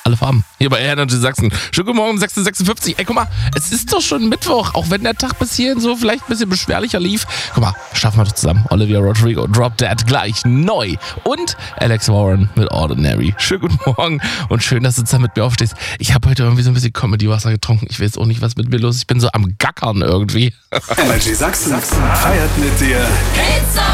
alle Farben. Hier bei Energy Sachsen. Schönen guten Morgen, 6:56. Ey, guck mal, es ist doch schon Mittwoch, auch wenn der Tag bis hierhin so vielleicht ein bisschen beschwerlicher lief. Guck mal, schaffen wir doch zusammen. Olivia Rodrigo, Drop Dead, gleich neu. Und Alex Warren mit Ordinary. Schönen guten Morgen und schön, dass du zusammen mit mir aufstehst. Ich habe heute irgendwie so ein bisschen Comedy-Wasser getrunken. Ich weiß auch nicht, was mit mir los ist. Ich bin so am Gackern irgendwie. Energy Sachsen feiert mit dir.